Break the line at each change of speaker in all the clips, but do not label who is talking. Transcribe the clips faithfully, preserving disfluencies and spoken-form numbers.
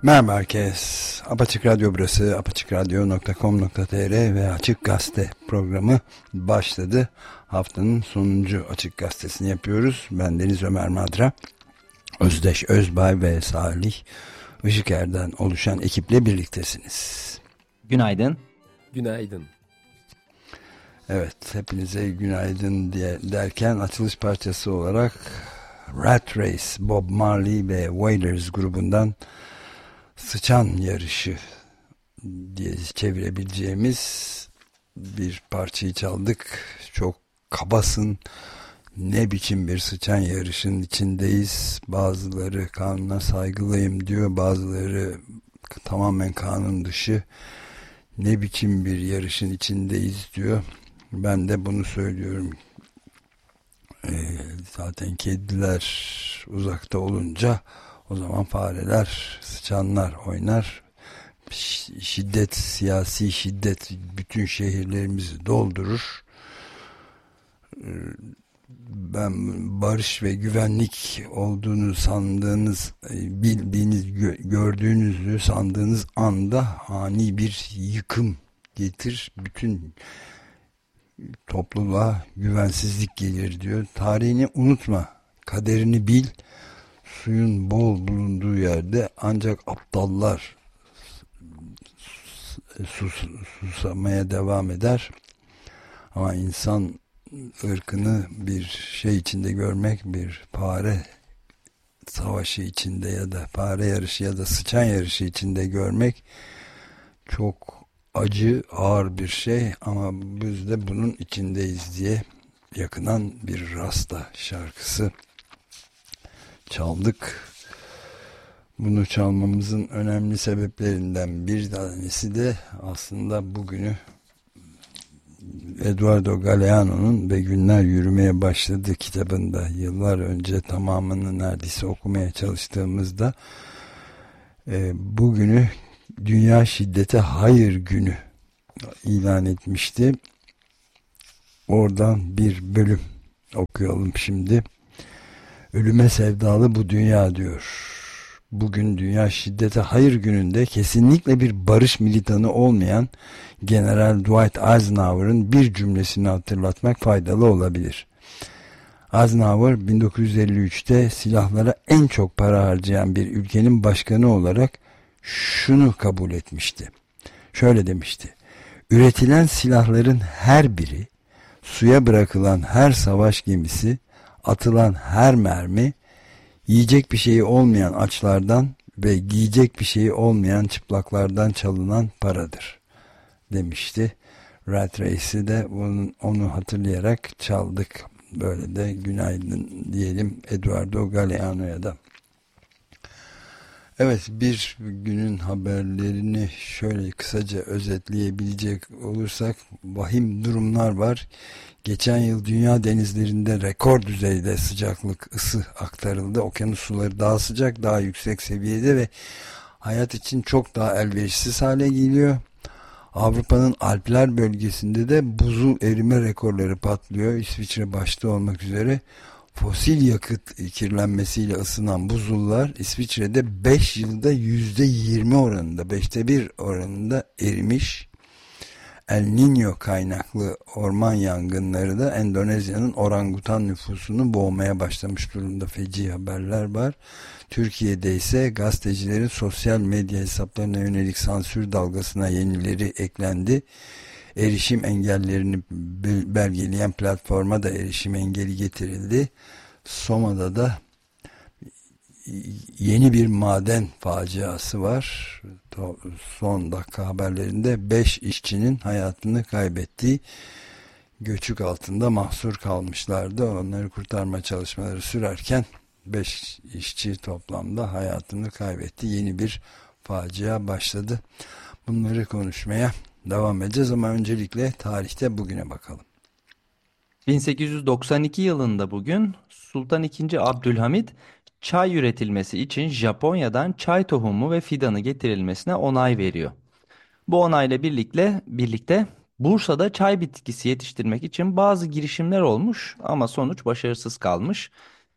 Merhaba herkes. Apaçık Radyo burası. apaçık radyo nokta com nokta tr ve Açık Gazete programı başladı. Haftanın sonuncu Açık Gazetesini yapıyoruz. Ben Deniz Ömer Madra. Özdeş Özbay ve Salih Işıker'den oluşan ekiple birliktesiniz.
Günaydın.
Günaydın.
Evet, hepinize günaydın diye derken açılış parçası olarak Rat Race, Bob Marley ve Wailers grubundan Sıçan Yarışı diye çevirebileceğimiz bir parçayı çaldık. Çok kabasın, ne biçim bir sıçan yarışın içindeyiz. Bazıları kanuna saygılıyım diyor, bazıları tamamen kanun dışı. Ne biçim bir yarışın içindeyiz diyor. Ben de bunu söylüyorum. Ee, zaten kediler uzakta olunca o zaman fareler, sıçanlar oynar. Şiddet, siyasi şiddet bütün şehirlerimizi doldurur. Ben barış ve güvenlik olduğunu sandığınız, bildiğiniz, gördüğünüzü sandığınız anda ani bir yıkım getir. Bütün topluluğa güvensizlik gelir diyor. Tarihini unutma, kaderini bil. Suyun bol bulunduğu yerde ancak aptallar sus, susamaya devam eder. Ama insan ırkını bir şey içinde görmek, bir fare savaşı içinde ya da fare yarışı ya da sıçan yarışı içinde görmek çok acı, ağır bir şey, ama biz de bunun içindeyiz diye yakınan bir Rasta şarkısı çaldık. Bunu çalmamızın önemli sebeplerinden bir tanesi de aslında bugünü Eduardo Galeano'nun Ve Günler Yürümeye Başladı kitabında yıllar önce tamamını neredeyse okumaya çalıştığımızda e, bugünü Dünya Şiddete Hayır Günü ilan etmişti. Oradan bir bölüm okuyalım şimdi. Ölüme sevdalı bu dünya diyor. Bugün Dünya Şiddete Hayır Günü'nde kesinlikle bir barış militanı olmayan General Dwight Eisenhower'ın bir cümlesini hatırlatmak faydalı olabilir. Eisenhower bin dokuz yüz elli üçte silahlara en çok para harcayan bir ülkenin başkanı olarak şunu kabul etmişti. Şöyle demişti: üretilen silahların her biri, suya bırakılan her savaş gemisi, atılan her mermi, yiyecek bir şeyi olmayan açlardan ve giyecek bir şeyi olmayan çıplaklardan çalınan paradır demişti. Rat Race'i de onun, onu hatırlayarak çaldık. Böyle de günaydın diyelim Eduardo Galeano'ya da. Evet, bir günün haberlerini şöyle kısaca özetleyebilecek olursak vahim durumlar var. Geçen yıl dünya denizlerinde rekor düzeyde sıcaklık, ısı aktarıldı. Okyanus suları daha sıcak, daha yüksek seviyede ve hayat için çok daha elverişsiz hale geliyor. Avrupa'nın Alpler bölgesinde de buzul erime rekorları patlıyor. İsviçre başta olmak üzere fosil yakıt kirlenmesiyle ısınan buzullar İsviçre'de beş yılda yüzde yirmi oranında, beşte bir oranında erimiş. El Niño kaynaklı orman yangınları da Endonezya'nın orangutan nüfusunu boğmaya başlamış durumda. Feci haberler var. Türkiye'de ise gazetecilerin sosyal medya hesaplarına yönelik sansür dalgasına yenileri eklendi. Erişim engellerini belgeleyen platforma da erişim engeli getirildi. Soma'da da yeni bir maden faciası var. Son dakika haberlerinde beş işçinin hayatını kaybettiği, göçük altında mahsur kalmışlardı. Onları kurtarma çalışmaları sürerken beş işçi toplamda hayatını kaybetti. Yeni bir facia başladı. Bunları konuşmaya devam edeceğiz ama öncelikle tarihte bugüne bakalım.
bin sekiz yüz doksan iki yılında bugün Sultan ikinci. Abdülhamit çay üretilmesi için Japonya'dan çay tohumu ve fidanı getirilmesine onay veriyor. Bu onayla birlikte birlikte Bursa'da çay bitkisi yetiştirmek için bazı girişimler olmuş ama sonuç başarısız kalmış.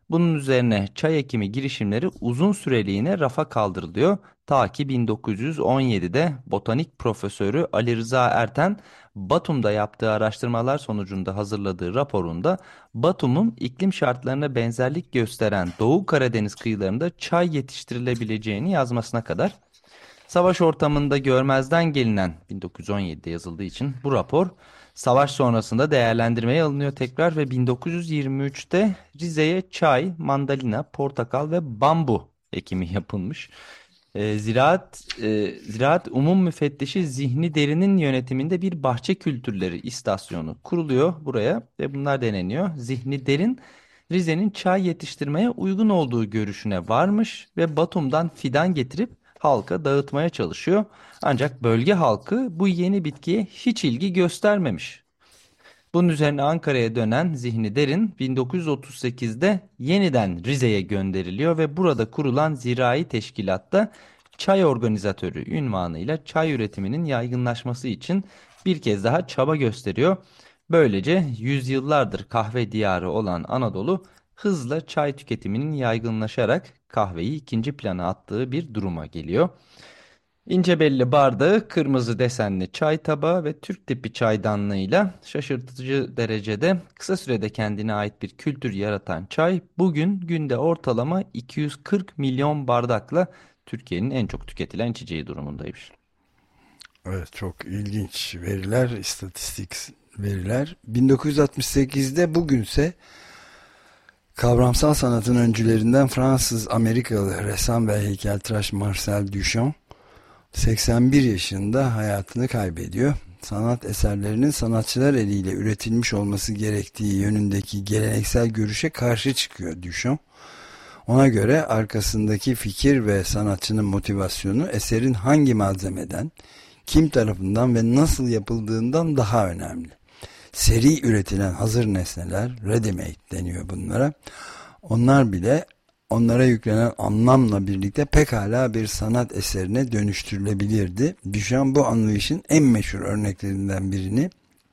Bunun üzerine çay ekimi girişimleri uzun süreliğine rafa kaldırılıyor. Ta ki bin dokuz yüz on yedide botanik profesörü Ali Rıza Erten Batum'da yaptığı araştırmalar sonucunda hazırladığı raporunda Batum'un iklim şartlarına benzerlik gösteren Doğu Karadeniz kıyılarında çay yetiştirilebileceğini yazmasına kadar. Savaş ortamında görmezden gelinen bin dokuz yüz on yedide yazıldığı için bu rapor savaş sonrasında değerlendirmeye alınıyor tekrar ve bin dokuz yüz yirmi üçte Rize'ye çay, mandalina, portakal ve bambu ekimi yapılmış. E, Ziraat, e, Ziraat Umum Müfettişi Zihni Derin'in yönetiminde bir bahçe kültürleri istasyonu kuruluyor buraya ve bunlar deneniyor. Zihni Derin, Rize'nin çay yetiştirmeye uygun olduğu görüşüne varmış ve Batum'dan fidan getirip halka dağıtmaya çalışıyor. Ancak bölge halkı bu yeni bitkiye hiç ilgi göstermemiş. Bunun üzerine Ankara'ya dönen Zihni Derin bin dokuz yüz otuz sekizde yeniden Rize'ye gönderiliyor ve burada kurulan zirai teşkilatta çay organizatörü ünvanıyla çay üretiminin yaygınlaşması için bir kez daha çaba gösteriyor. Böylece yüzyıllardır kahve diyarı olan Anadolu hızla çay tüketiminin yaygınlaşarak kahveyi ikinci plana attığı bir duruma geliyor. İnce belli bardağı, kırmızı desenli çay tabağı ve Türk tipi çaydanlığıyla şaşırtıcı derecede kısa sürede kendine ait bir kültür yaratan çay bugün günde ortalama iki yüz kırk milyon bardakla Türkiye'nin en çok tüketilen içeceği durumundaymış.
Evet, çok ilginç veriler, istatistik veriler. bin dokuz yüz altmış sekizde bugünse kavramsal sanatın öncülerinden Fransız-Amerikalı ressam ve heykeltıraş Marcel Duchamp seksen bir yaşında hayatını kaybediyor. Sanat eserlerinin sanatçılar eliyle üretilmiş olması gerektiği yönündeki geleneksel görüşe karşı çıkıyor Duchamp. Ona göre arkasındaki fikir ve sanatçının motivasyonu eserin hangi malzemeden, kim tarafından ve nasıl yapıldığından daha önemli. Seri üretilen hazır nesneler, ready-made deniyor bunlara. Onlar bile onlara yüklenen anlamla birlikte pekala bir sanat eserine dönüştürülebilirdi. Duchamp bu anlayışın en meşhur örneklerinden birini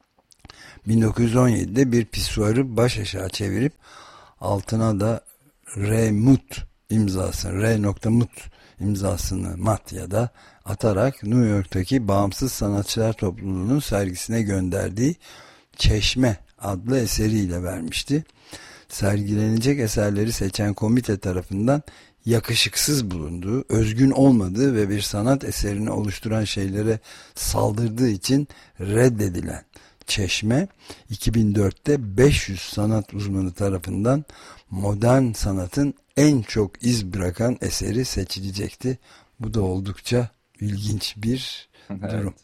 bin dokuz yüz on yedide bir pisuarı baş aşağı çevirip altına da R. Mut imzasını, R. Mut imzasını mat ya da atarak New York'taki Bağımsız Sanatçılar Topluluğu'nun sergisine gönderdiği Çeşme adlı eseriyle vermişti. Sergilenecek eserleri seçen komite tarafından yakışıksız bulunduğu, özgün olmadığı ve bir sanat eserini oluşturan şeylere saldırdığı için reddedilen Çeşme, iki bin dörtte beş yüz sanat uzmanı tarafından modern sanatın en çok iz bırakan eseri seçilecekti. Bu da oldukça ilginç bir durum.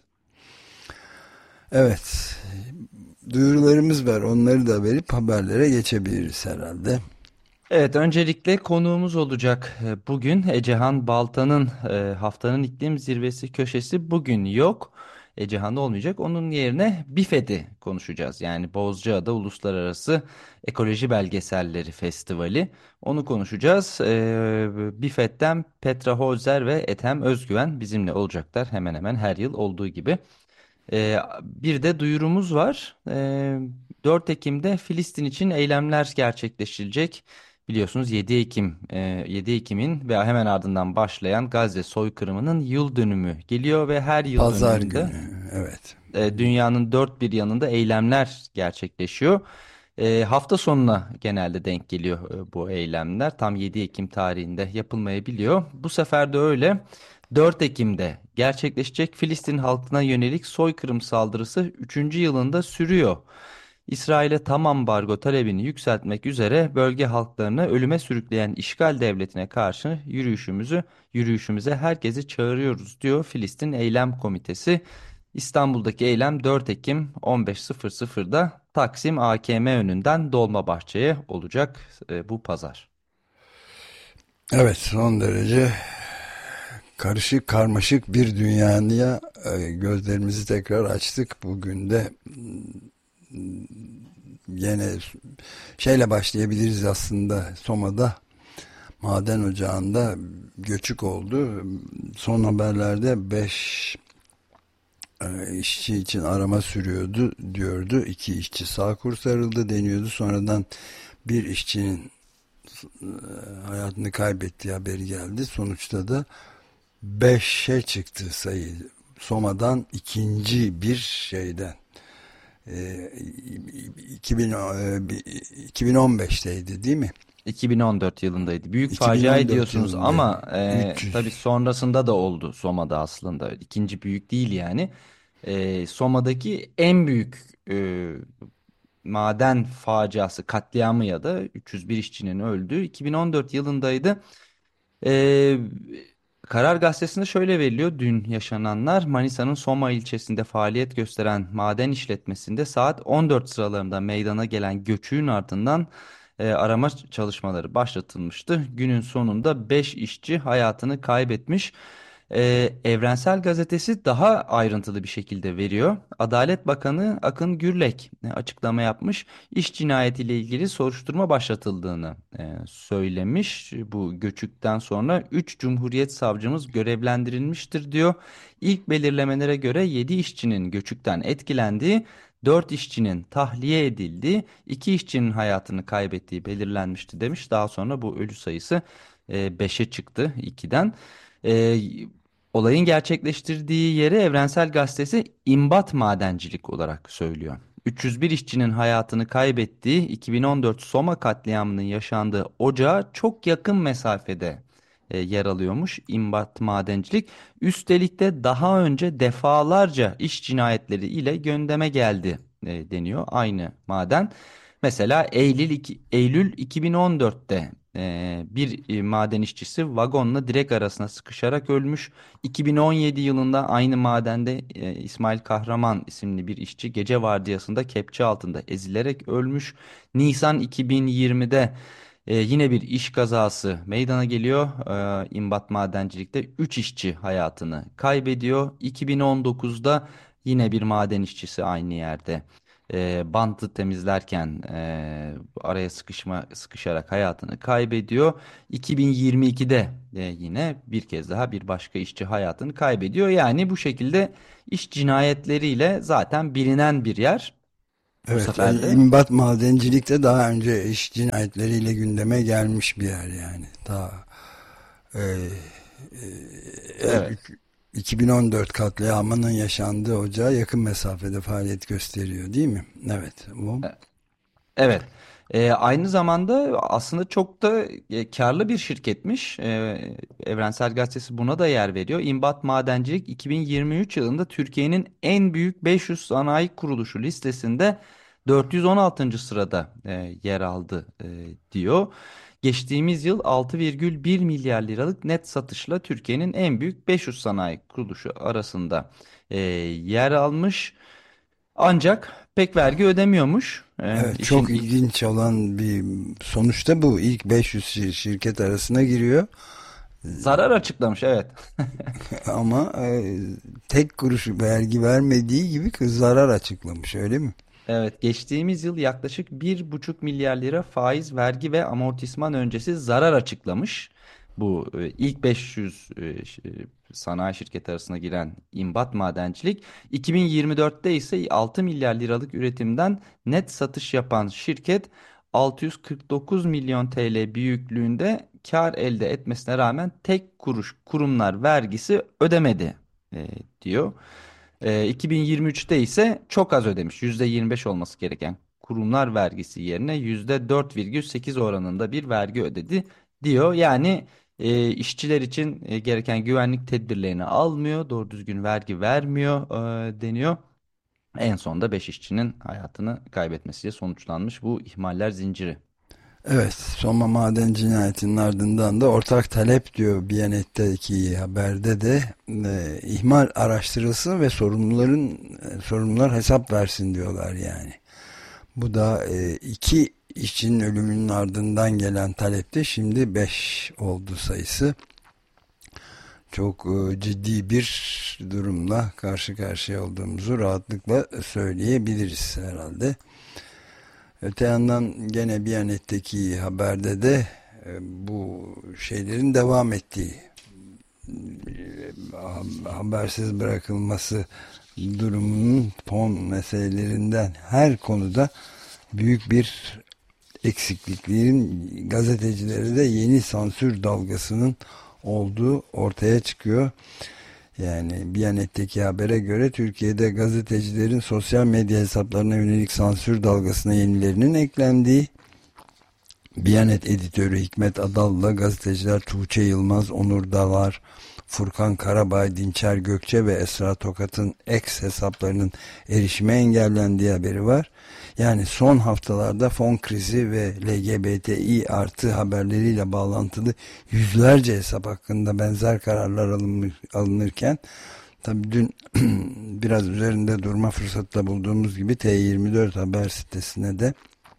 Evet. Evet. Duyurularımız var. Onları da verip haberlere geçebiliriz herhalde.
Evet, öncelikle konuğumuz olacak bugün Ecehan Baltan'ın e, haftanın iklim zirvesi köşesi bugün yok. Ecehan olmayacak. Onun yerine BİFED'i konuşacağız. Yani Bozcaada Uluslararası Ekoloji Belgeselleri Festivali. Onu konuşacağız. E, BİFED'den Petra Holzer ve Ethem Özgüven bizimle olacaklar. Hemen hemen her yıl olduğu gibi. Ee, bir de duyurumuz var. Ee, dört Ekim'de Filistin için eylemler gerçekleştirilecek. Biliyorsunuz yedi Ekim, e, yedi Ekim'in ve hemen ardından başlayan Gazze soykırımının yıl dönümü geliyor ve her yıl
Pazar
dönümünde
günü, evet.
e, dünyanın dört bir yanında eylemler gerçekleşiyor. E, hafta sonuna genelde denk geliyor e, bu eylemler. Tam yedi Ekim tarihinde yapılmayabiliyor. Bu sefer de öyle. dört Ekim'de gerçekleşecek Filistin halkına yönelik soykırım saldırısı üçüncü yılında sürüyor. İsrail'e tam ambargo talebini yükseltmek üzere bölge halklarını ölüme sürükleyen işgal devletine karşı yürüyüşümüzü yürüyüşümüze herkesi çağırıyoruz diyor Filistin Eylem Komitesi. İstanbul'daki eylem dört Ekim on beş sıfır sıfırda Taksim A K M önünden Dolmabahçe'ye olacak e, bu pazar.
Evet, son derece karışık karmaşık bir dünyaya e, gözlerimizi tekrar açtık. Bugün de yine şeyle başlayabiliriz aslında. Soma'da maden ocağında göçük oldu. Son haberlerde beş işçi için arama sürüyordu diyordu. İki işçi sağ kurtarıldı deniyordu. Sonradan bir işçinin hayatını kaybettiği haberi geldi. Sonuçta da beşe çıktı sayı. Soma'dan ikinci bir şeyden. E, iki bin, e, iki bin on beşteydi değil mi?
iki bin on dört yılındaydı. Büyük facia
iki bin on dört
ediyorsunuz
yılındaydı.
ama e,
üç yüz.
tabii sonrasında da oldu Soma'da aslında. İkinci büyük değil yani. E, Soma'daki en büyük e, maden faciası, katliamı ya da üç yüz bir işçinin öldüğü iki bin on dört yılındaydı. Ee, Karar Gazetesi'nde şöyle veriliyor dün yaşananlar. Manisa'nın Soma ilçesinde faaliyet gösteren maden işletmesinde saat on dört sıralarında meydana gelen göçüğün ardından e, arama çalışmaları başlatılmıştı. Günün sonunda beş işçi hayatını kaybetmiş. Ee, Evrensel Gazetesi daha ayrıntılı bir şekilde veriyor. Adalet Bakanı Akın Gürlek e, açıklama yapmış. İş cinayetiyle ilgili soruşturma başlatıldığını e, söylemiş. Bu göçükten sonra üç Cumhuriyet savcımız görevlendirilmiştir diyor. İlk belirlemelere göre yedi işçinin göçükten etkilendiği, dört işçinin tahliye edildiği, iki işçinin hayatını kaybettiği belirlenmişti demiş. Daha sonra bu ölü sayısı beşe çıktı ikiden. E, Olayın gerçekleştirdiği yeri Evrensel Gazetesi imbat madencilik olarak söylüyor. üç yüz bir işçinin hayatını kaybettiği iki bin on dört Soma katliamının yaşandığı ocağa çok yakın mesafede e, yer alıyormuş imbat madencilik. Üstelik de daha önce defalarca iş cinayetleri ile gündeme geldi e, deniyor aynı maden. Mesela Eylül, iki- Eylül iki bin on dörtte e, bir e, maden işçisi vagonla direk arasına sıkışarak ölmüş. iki bin on yedi yılında aynı madende e, İsmail Kahraman isimli bir işçi gece vardiyasında kepçe altında ezilerek ölmüş. Nisan iki bin yirmide e, yine bir iş kazası meydana geliyor. E, İmbat madencilikte üç işçi hayatını kaybediyor. iki bin on dokuzda yine bir maden işçisi aynı yerde e, bantı temizlerken e, araya sıkışma sıkışarak hayatını kaybediyor. iki bin yirmi ikide e, yine bir kez daha bir başka işçi hayatını kaybediyor. Yani bu şekilde iş cinayetleriyle zaten bilinen bir yer. Bu
Evet,
sefer
e,
de
imbat madencilik daha önce iş cinayetleriyle gündeme gelmiş bir yer yani. Daha e, e,
evet.
iki bin on dört katliamının yaşandığı ocağa yakın mesafede faaliyet gösteriyor değil mi? Evet. Bu.
Evet. Ee, aynı zamanda aslında çok da e, karlı bir şirketmiş. Ee, Evrensel Gazetesi buna da yer veriyor. İmbat Madencilik iki bin yirmi üç yılında Türkiye'nin en büyük beş yüz sanayi kuruluşu listesinde dört yüz on altıncı sırada e, yer aldı e, diyor. Geçtiğimiz yıl altı virgül bir milyar liralık net satışla Türkiye'nin en büyük beş yüz sanayi kuruluşu arasında e, yer almış. Ancak pek vergi ödemiyormuş. Ee,
Evet,
işin
çok
ilk
ilginç olan bir sonuçta bu ilk beş yüz şir- şirket arasına giriyor
zarar açıklamış, evet.
ama e, tek kuruş vergi vermediği gibi kız zarar açıklamış öyle mi?
Evet, geçtiğimiz yıl yaklaşık bir buçuk milyar lira faiz, vergi ve amortisman öncesi zarar açıklamış. Bu e, ilk beş yüz e, ş- e, sanayi şirketi arasına giren İmbat Madencilik. iki bin yirmi dörtte ise altı milyar liralık üretimden net satış yapan şirket altı yüz kırk dokuz milyon T L büyüklüğünde kar elde etmesine rağmen tek kuruş kurumlar vergisi ödemedi e, diyor. Ee, iki bin yirmi üçte ise çok az ödemiş. yüzde yirmi beş olması gereken kurumlar vergisi yerine yüzde dört virgül sekiz oranında bir vergi ödedi diyor. Yani e, işçiler için e, gereken güvenlik tedbirlerini almıyor, doğru düzgün vergi vermiyor e, deniyor. En sonunda beş işçinin hayatını kaybetmesiyle sonuçlanmış bu ihmaller zinciri.
Evet, Soma maden cinayetinin ardından da ortak talep diyor Biyanet'teki haberde de e, ihmal araştırılsın ve sorumluların e, sorumlular hesap versin diyorlar yani. Bu da e, iki işçinin ölümünün ardından gelen talepte şimdi beş oldu sayısı. Çok e, ciddi bir durumla karşı karşıya olduğumuzu rahatlıkla söyleyebiliriz herhalde. Öte yandan gene Biyanet'teki haberde de e, bu şeylerin devam ettiği, e, habersiz bırakılması durumunun fon meselelerinden her konuda büyük bir eksikliklerin gazetecileri de yeni sansür dalgasının olduğu ortaya çıkıyor. Yani Biyanet'teki habere göre Türkiye'de gazetecilerin sosyal medya hesaplarına yönelik sansür dalgasına yenilerinin eklendiği, Biyanet editörü Hikmet Adal'la gazeteciler Tuğçe Yılmaz, Onur Dalar, Furkan Karabay, Dinçer Gökçe ve Esra Tokat'ın X hesaplarının erişime engellendiği haberi var. Yani son haftalarda fon krizi ve L G B T İ artı haberleriyle bağlantılı yüzlerce hesap hakkında benzer kararlar alınır, alınırken tabii dün biraz üzerinde durma fırsatı da bulduğumuz gibi T yirmi dört haber sitesine de,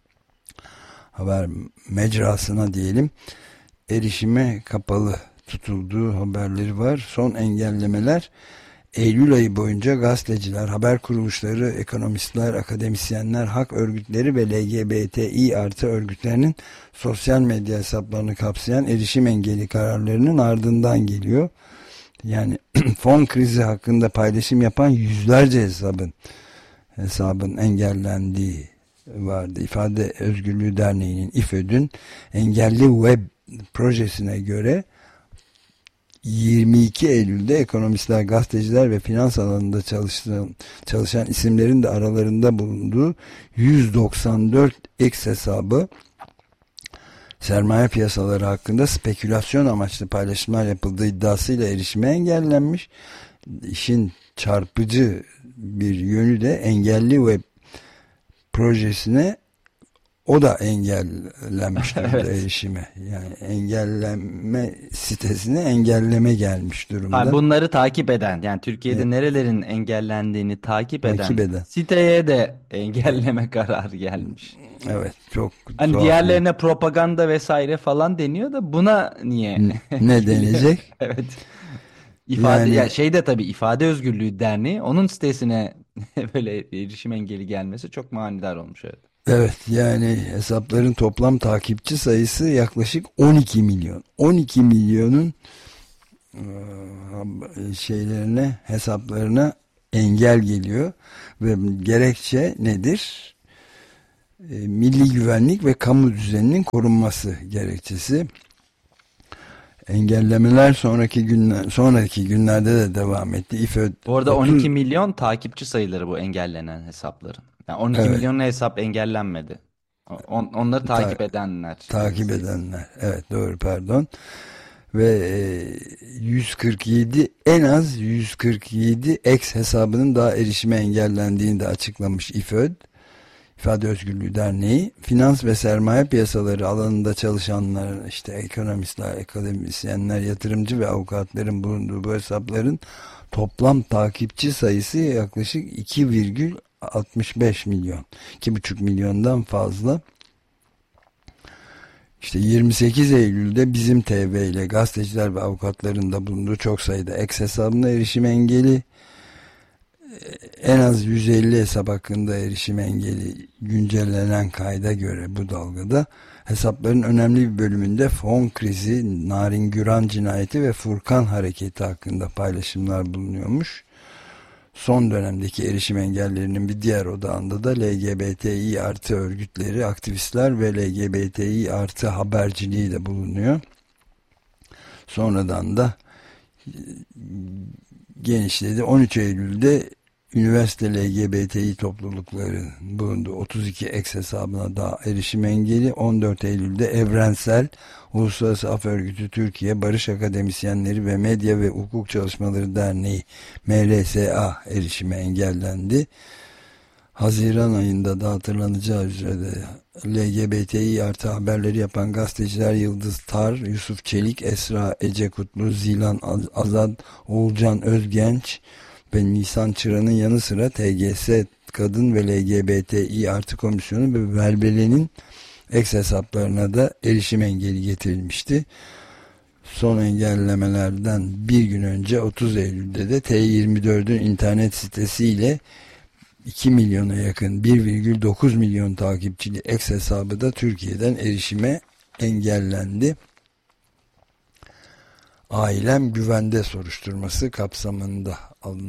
haber mecrasına diyelim, erişime kapalı tutulduğu haberleri var. Son engellemeler Eylül ayı boyunca gazeteciler, haber kuruluşları, ekonomistler, akademisyenler, hak örgütleri ve L G B T İ artı örgütlerinin sosyal medya hesaplarını kapsayan erişim engeli kararlarının ardından geliyor. Yani fon krizi hakkında paylaşım yapan yüzlerce hesabın hesabın engellendiği vardı. İfade Özgürlüğü Derneği'nin İFÖD'ün engelli web projesine göre yirmi iki Eylül'de ekonomistler, gazeteciler ve finans alanında çalışan, çalışan isimlerin de aralarında bulunduğu yüz doksan dört X hesabı sermaye piyasaları hakkında spekülasyon amaçlı paylaşımlar yapıldığı iddiasıyla erişime engellenmiş. İşin çarpıcı bir yönü de engelli web projesine o da engellenmiş durumda. Evet. Erişime. Yani engelleme sitesine engelleme gelmiş durumda.
Ha, bunları takip eden, yani Türkiye'de evet, nerelerin engellendiğini takip eden,
takip eden
siteye de engelleme kararı gelmiş.
Evet, çok
hani diğerlerine bir propaganda vesaire falan deniyor da buna niye?
Ne denecek?
Evet. İfade
yani,
ya şey de tabii İfade Özgürlüğü Derneği, onun sitesine böyle erişim engeli gelmesi çok manidar olmuş, evet.
Evet, yani hesapların toplam takipçi sayısı yaklaşık on iki milyon. on iki milyonun şeylerine, hesaplarına engel geliyor ve gerekçe nedir? Milli güvenlik ve kamu düzeninin korunması gerekçesi. Engellemeler sonraki günler sonraki günlerde de devam etti. İFÖD
bu arada on iki milyon takipçi sayıları bu engellenen hesapların. Yani on iki evet, milyon hesap engellenmedi. On, onları takip Ta edenler.
Takip edenler. Evet, doğru, pardon. Ve yüz kırk yedi, en az yüz kırk yedi X hesabının daha erişime engellendiğini de açıklamış İFÖD. İfade Özgürlüğü Derneği. Finans ve sermaye piyasaları alanında çalışanlar, işte ekonomistler, akademisyenler, yatırımcı ve avukatların bulunduğu bu hesapların toplam takipçi sayısı yaklaşık iki virgül altmış beş milyon. iki buçuk milyondan fazla. İşte yirmi sekiz Eylül'de Bizim T V ile gazeteciler ve avukatların da bulunduğu çok sayıda X hesabına erişim engeli, en az yüz elli hesap hakkında erişim engeli güncellenen kayda göre bu dalgada hesapların önemli bir bölümünde fon krizi, Narin Güran cinayeti ve Furkan hareketi hakkında paylaşımlar bulunuyormuş. Son dönemdeki erişim engellerinin bir diğer odağında da L G B T İ artı örgütleri, aktivistler ve L G B T İ artı haberciliği de bulunuyor. Sonradan da genişledi. on üç Eylül'de üniversite L G B T İ toplulukları bulundu. otuz iki X hesabına da erişim engeli. on dört Eylül'de Evrensel Uluslararası Af Örgütü Türkiye, Barış Akademisyenleri ve Medya ve Hukuk Çalışmaları Derneği M R S A erişime engellendi. Haziran ayında da hatırlanacağı üzere de L G B T İ artı haberleri yapan gazeteciler Yıldız Tar, Yusuf Çelik, Esra Ecekutlu, Zilan Azad, Oğulcan Özgenç ve Nisan Çıran'ın yanı sıra T G S Kadın ve L G B T İ artı komisyonu ve Verbele'nin X hesaplarına da erişim engeli getirilmişti. Son engellemelerden bir gün önce otuz Eylül'de de T yirmi dördün internet sitesiyle iki milyona yakın, bir virgül dokuz milyon takipçili X hesabı da Türkiye'den erişime engellendi. Ailem güvende soruşturması kapsamında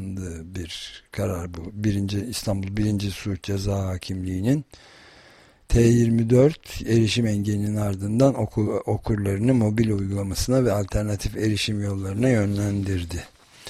alındığı bir karar bu. Birinci İstanbul birinci Sulh Ceza Hakimliği'nin T yirmi dört erişim engelinin ardından okul, okurlarını mobil uygulamasına ve alternatif erişim yollarına yönlendirdi.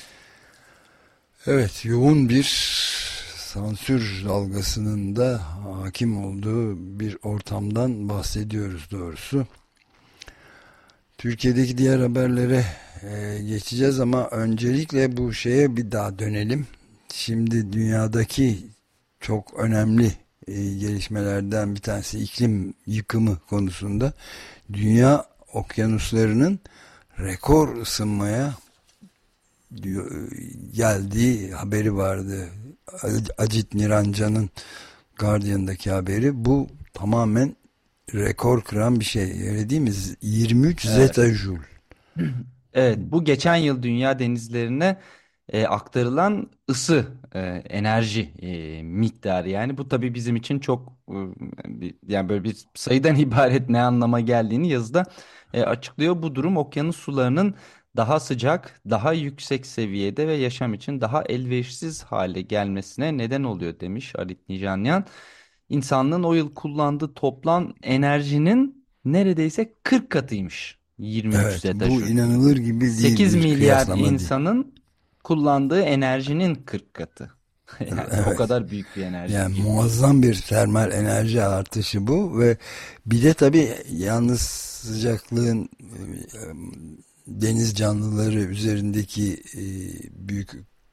Evet, yoğun bir sansür dalgasının da hakim olduğu bir ortamdan bahsediyoruz doğrusu. Türkiye'deki diğer haberlere e, geçeceğiz ama öncelikle bu şeye bir daha dönelim. Şimdi dünyadaki çok önemli e, gelişmelerden bir tanesi iklim yıkımı konusunda. Dünya okyanuslarının rekor ısınmaya geldiği haberi vardı. Acit Niranjan'ın Guardian'daki haberi. Bu tamamen rekor kıran bir şey. Öyle değil mi? yirmi üç
Evet.
zetajul.
Evet, bu geçen yıl dünya denizlerine e, aktarılan ısı, e, enerji e, miktarı. Yani bu tabii bizim için çok e, bir- yani böyle bir sayıdan ibaret ne anlama geldiğini yazıda e, açıklıyor. Bu durum okyanus sularının daha sıcak, daha yüksek seviyede ve yaşam için daha elverişsiz hale gelmesine neden oluyor demiş Alit Nijanyan. İnsanlığın o yıl kullandığı toplam enerjinin neredeyse kırk katıymış yirmi üç
Evet, bu
zetajül.
inanılır gibi değil,
sekiz
bir
milyar
kıyaslama değil.
insanın kullandığı enerjinin kırk katı. Yani o
Evet.
kadar büyük bir enerji
Yani
girmiş.
muazzam bir termal enerji artışı bu ve bir de tabii yalnız sıcaklığın e, deniz canlıları üzerindeki e, büyük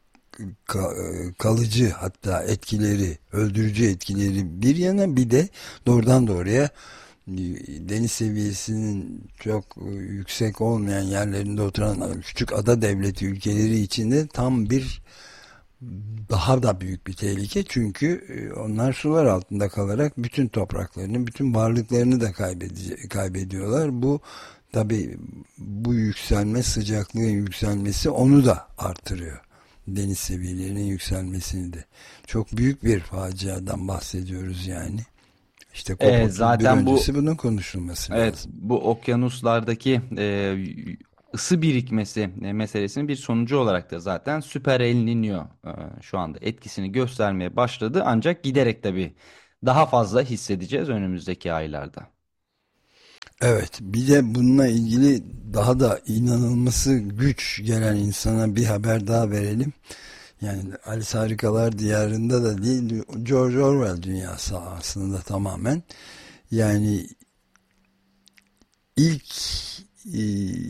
ka- e, kalıcı hatta etkileri, öldürücü etkileri bir yana, bir de doğrudan doğruya e, deniz seviyesinin çok e, yüksek olmayan yerlerinde oturan küçük ada devleti ülkeleri için de tam bir daha da büyük bir tehlike, çünkü e, onlar sular altında kalarak bütün topraklarını, bütün varlıklarını da kaybede- kaybediyorlar. Bu tabii, bu yükselme, sıcaklığın yükselmesi onu da artırıyor. Deniz seviyelerinin yükselmesini de. Çok büyük bir faciadan bahsediyoruz yani. İşte
E,
COP otuz bir
zaten bu
öncesi bunun konuşulması
evet
lazım.
bu okyanuslardaki e, ısı birikmesi e, meselesinin bir sonucu olarak da zaten süper El Niño e, şu anda etkisini göstermeye başladı. Ancak giderek tabii daha fazla hissedeceğiz önümüzdeki aylarda.
Evet, bir de bununla ilgili daha da inanılması güç gelen insana bir haber daha verelim. Yani Alice Harikalar Diyarı'nda da değil, George Orwell dünyası aslında tamamen. Yani ilk e,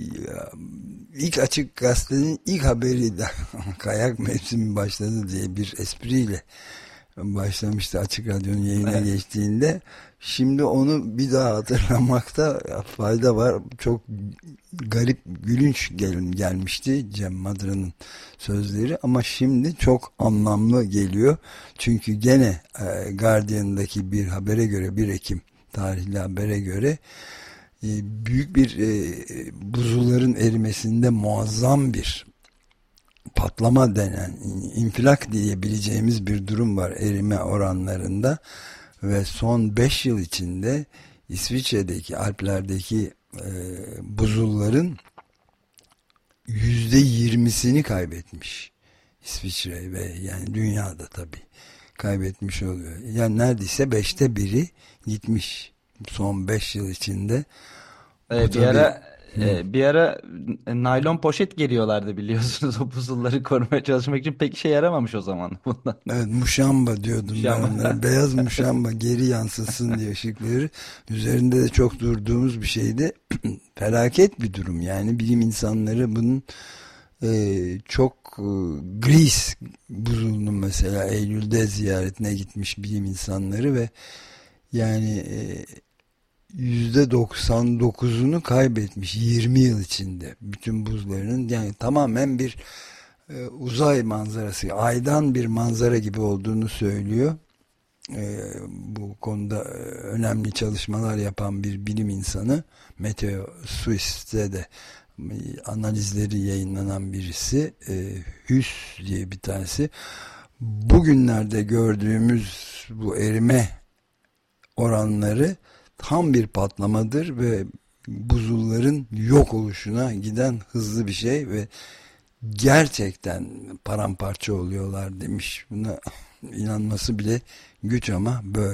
ilk Açık Gazete'nin ilk haberi de kayak mevsimi başladı diye bir espriyle başlamıştı Açık Radyo'nun yayına
Evet.
geçtiğinde. Şimdi onu bir daha hatırlamakta fayda var. Çok garip, gülünç gel gelmişti Cem Madra'nın sözleri, ama şimdi çok anlamlı geliyor. Çünkü gene e, Guardian'daki bir habere göre, bir Ekim tarihli habere göre e, büyük bir e, buzulların erimesinde muazzam bir patlama denen, infilak diyebileceğimiz bir durum var erime oranlarında ve son beş yıl içinde İsviçre'deki Alplerdeki e, buzulların yüzde yirmisini kaybetmiş İsviçre ve yani dünyada tabii kaybetmiş oluyor. Yani neredeyse beşte biri gitmiş son beş yıl içinde. Bu
E, bir
tabii.
ara e, bir ara naylon poşet geliyorlardı biliyorsunuz o buzulları korumaya çalışmak için pek işe yaramamış o zaman bundan.
Evet, muşamba diyordum ben
Muşamba.
onlara. Beyaz muşamba geri yansıtsın diye ışıkları. Üzerinde de çok durduğumuz bir şeydi. Felaket bir durum yani. Bilim insanları bunun e, çok e, Greece buzulunun mesela Eylül'de ziyaretine gitmiş bilim insanları ve yani e, yüzde doksan dokuzunu kaybetmiş yirmi yıl içinde. Bütün buzlarının, yani tamamen bir e, uzay manzarası, aydan bir manzara gibi olduğunu söylüyor. E, bu konuda e, önemli çalışmalar yapan bir bilim insanı, Meteo Suis'te de e, analizleri yayınlanan birisi, e, Hüs diye bir tanesi. Bugünlerde gördüğümüz bu erime oranları tam bir patlamadır ve buzulların yok oluşuna giden hızlı bir şey ve gerçekten paramparça oluyorlar demiş. Buna inanması bile güç ama böyle.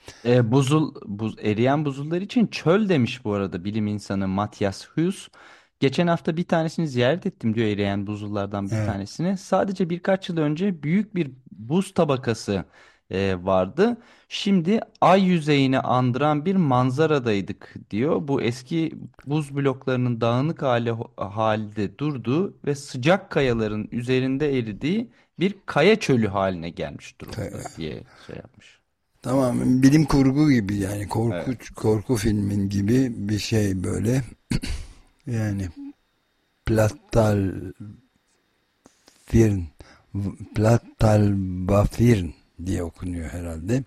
E, buzul, buz, eriyen buzullar için çöl demiş bu arada bilim insanı Matthias Hues. Geçen hafta bir tanesini ziyaret ettim diyor, eriyen buzullardan bir
Evet.
tanesini. Sadece birkaç yıl önce büyük bir buz tabakası e, vardı. Şimdi ay yüzeyini andıran bir manzaradaydık diyor. Bu eski buz bloklarının dağınık hali, halde durduğu ve sıcak kayaların üzerinde eridiği bir kaya çölü haline gelmiş durumda diye şey yapmış.
Tamamen bilim kurgu gibi, yani korku
Evet.
korku filmin gibi bir şey böyle. Yani Plattal Firn Plattalbafirn diye okunuyor herhalde.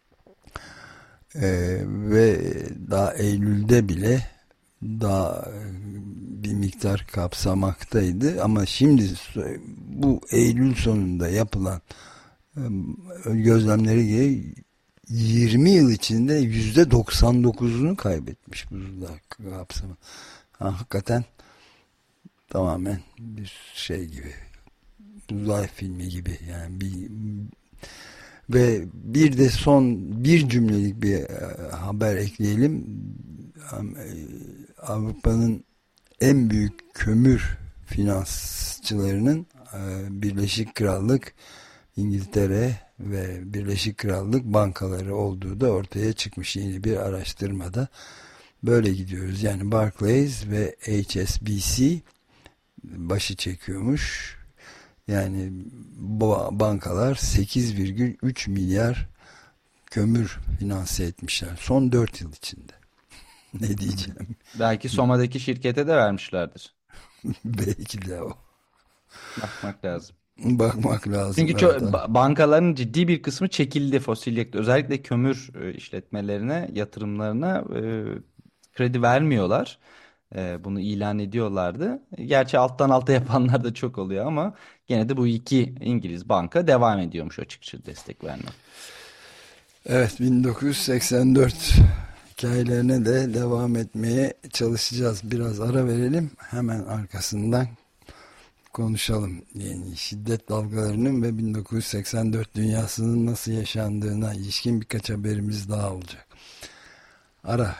Ee, ve daha Eylül'de bile daha bir miktar kapsamaktaydı ama şimdi bu Eylül sonunda yapılan gözlemleri göre yirmi yıl içinde yüzde doksan dokuzunu kaybetmiş buzullar kapsamı. Hakikaten tamamen bir şey gibi, uzay filmi gibi yani. Bir ve bir de son bir cümlelik bir e, haber ekleyelim. E, Avrupa'nın en büyük kömür finansçılarının e, Birleşik Krallık, İngiltere ve Birleşik Krallık bankaları olduğu da ortaya çıkmış yeni bir araştırmada. Böyle gidiyoruz. Yani Barclays ve H S B C başı çekiyormuş. Yani bu bankalar sekiz virgül üç milyar kömür finanse etmişler son dört yıl içinde. Ne diyeceğim?
Belki Soma'daki şirkete de vermişlerdir.
Belki de o.
Bakmak lazım.
Bakmak lazım.
Çünkü
Evet.
ço- ba- bankaların ciddi bir kısmı çekildi fosil yakıt. Özellikle kömür e, işletmelerine, yatırımlarına e, kredi vermiyorlar. E, bunu ilan ediyorlardı. Gerçi alttan alta yapanlar da çok oluyor ama gene de bu iki İngiliz banka devam ediyormuş açıkça destek vermeye.
Evet, bin dokuz yüz seksen dört hikayelerine de devam etmeye çalışacağız. Biraz ara verelim. Hemen arkasından konuşalım. Yani şiddet dalgalarının ve bin dokuz yüz seksen dört dünyasının nasıl yaşandığına ilişkin birkaç haberimiz daha olacak. Ara.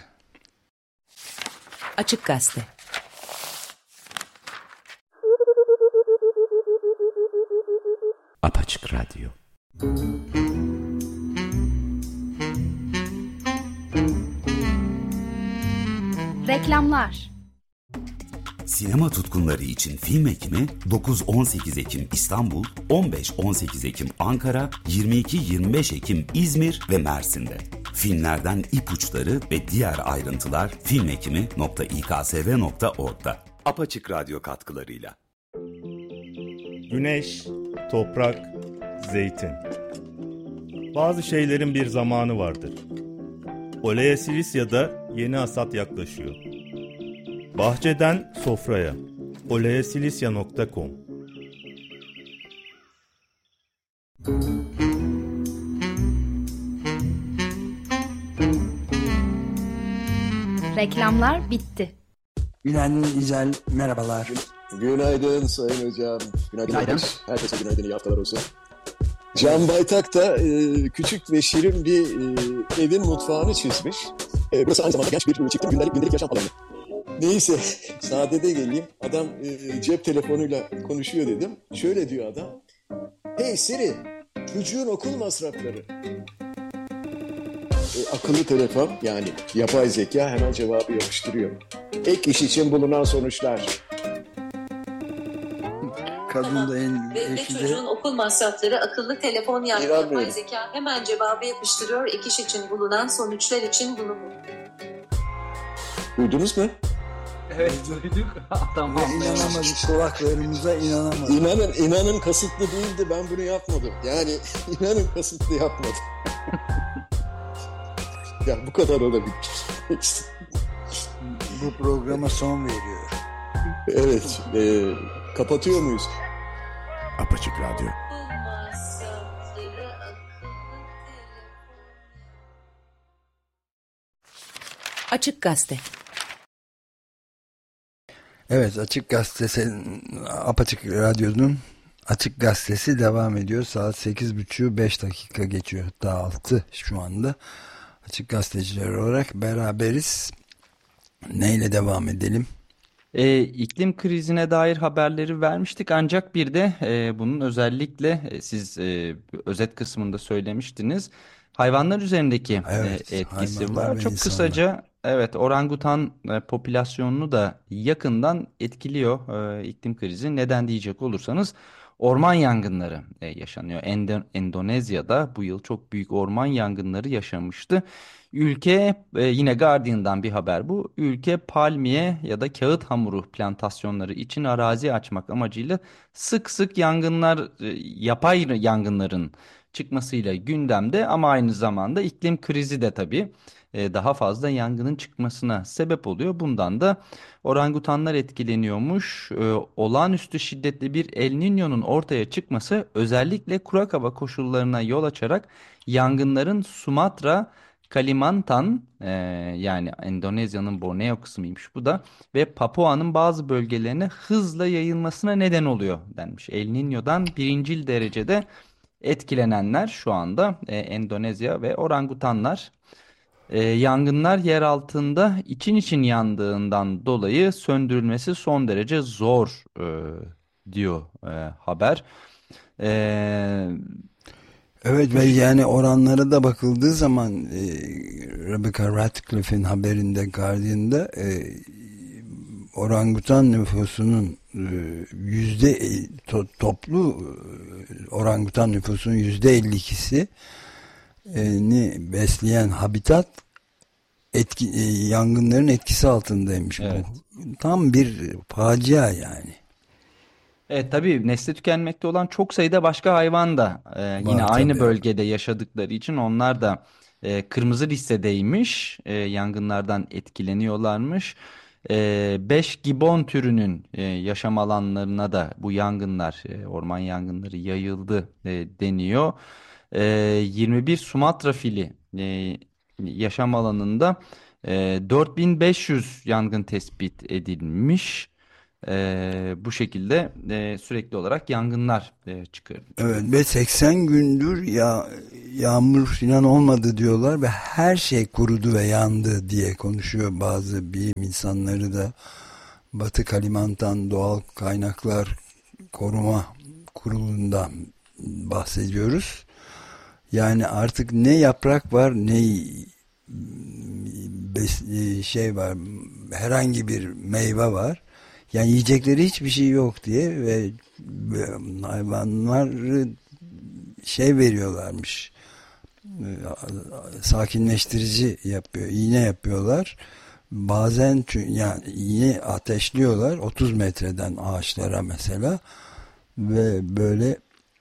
Açık Gazete.
Apaçık Radyo.
Reklamlar.
Sinema tutkunları için film ekimi dokuz on sekiz Ekim İstanbul, on beş on sekiz Ekim Ankara, yirmi iki yirmi beş Ekim İzmir ve Mersin'de. Filmlerden ipuçları ve diğer ayrıntılar filmekimi nokta i k s v nokta org'da. Apaçık Radyo katkılarıyla.
Güneş, toprak, zeytin. Bazı şeylerin bir zamanı vardır. Olea Silisya'da yeni hasat yaklaşıyor. Bahçeden sofraya. olea silisya nokta com.
Reklamlar bitti.
Günaydın İzel, merhabalar.
Günaydın Sayın Hocam. Günaydın.
Günaydın.
Herkes. Herkese günaydın, iyi haftalar olsun. Can Baytak da e, küçük ve şirin bir e, evin mutfağını çizmiş. E, burası aynı zamanda genç bir çiftin gündelik, gündelik yaşam alanı. Neyse, sadede geleyim. Adam e, cep telefonuyla konuşuyor dedim. Şöyle diyor adam. Hey Siri, çocuğun okul masrafları. E, akıllı telefon, yani yapay zeka hemen cevabı yapıştırıyor. Ek iş için bulunan sonuçlar.
Kadın da en
Ve, ve
eşi de
çocuğun okul masrafları akıllı telefon yani
İnanmıyorum.
yapay zeka hemen cevabı yapıştırıyor. Ek iş için bulunan sonuçlar için bunu bul.
Duydunuz mu?
Evet, duyduk. Adam
ve inanamadık, kulaklarımıza inanamadık.
İnanın, inanın kasıtlı değildi, ben bunu yapmadım. Yani inanın kasıtlı yapmadım. Ya bu kadar olabilir.
Bu programa son veriyor.
Evet, e, kapatıyor muyuz?
Apaçık Radyo.
Okul masrafları akıllı telefon.
Açık Gazete.
Evet, Açık Gazete, Apaçık Radyo'nun Açık Gazetesi devam ediyor. Saat sekiz buçuk beş dakika geçiyor. Hatta altı şu anda. Açık Gazeteciler olarak beraberiz. Neyle devam edelim?
E, iklim krizine dair haberleri vermiştik ancak bir de e, bunun özellikle e, siz e, özet kısmında söylemiştiniz. Hayvanlar üzerindeki
Evet,
e, etkisi
hayvanlar
var.
ve
Çok
insanlar.
kısaca evet orangutan e, popülasyonunu da yakından etkiliyor e, iklim krizi. Neden diyecek olursanız orman yangınları e, yaşanıyor. Endo- Endonezya'da bu yıl çok büyük orman yangınları yaşamıştı. Ülke e, yine Guardian'dan bir haber bu. Ülke palmiye ya da kağıt hamuru plantasyonları için arazi açmak amacıyla sık sık yangınlar, e, yapay yangınların çıkmasıyla gündemde ama aynı zamanda iklim krizi de tabii e, daha fazla yangının çıkmasına sebep oluyor. Bundan da orangutanlar etkileniyormuş. E, olağanüstü şiddetli bir El Niño'nun ortaya çıkması özellikle kurak hava koşullarına yol açarak yangınların Sumatra, Kalimantan e, yani Endonezya'nın Borneo kısmıymış bu da ve Papua'nın bazı bölgelerine hızla yayılmasına neden oluyor denmiş. El Niño'dan birincil derecede etkilenenler şu anda e, Endonezya ve orangutanlar. E, yangınlar yer altında için için yandığından dolayı söndürülmesi son derece zor e, diyor e, haber. E,
Evet ve yani oranlara da bakıldığı zaman e, Rebecca Ratcliffe'in haberinde Guardian'da e, orangutan nüfusunun e, yüzde e, to, toplu e, orangutan nüfusunun yüzde elli ikisi ni besleyen habitat etki, e, yangınların etkisi altındaymış.
Evet.
Bu tam bir facia yani.
Evet tabii nesli tükenmekte olan çok sayıda başka hayvan da e, yine
Var
aynı
tabii.
bölgede yaşadıkları için onlar da e, kırmızı listedeymiş. E, yangınlardan etkileniyorlarmış. E, beş gibbon türünün e, yaşam alanlarına da bu yangınlar, e, orman yangınları yayıldı e, deniyor. E, yirmi bir Sumatra fili e, yaşam alanında e, dört bin beş yüz yangın tespit edilmiş. Ee, bu şekilde e, sürekli olarak yangınlar e, çıkıyor.
Evet ve seksen gündür ya yağmur falan olmadı diyorlar ve her şey kurudu ve yandı diye konuşuyor bazı bilim insanları da. Batı Kalimantan Doğal Kaynaklar Koruma Kurulu'ndan bahsediyoruz. Yani artık ne yaprak var ne şey var, herhangi bir meyve var. Yani yiyecekleri hiçbir şey yok diye ve hayvanlar şey veriyorlarmış, sakinleştirici yapıyor, iğne yapıyorlar. Bazen yani iğne ateşliyorlar otuz metreden ağaçlara mesela ve böyle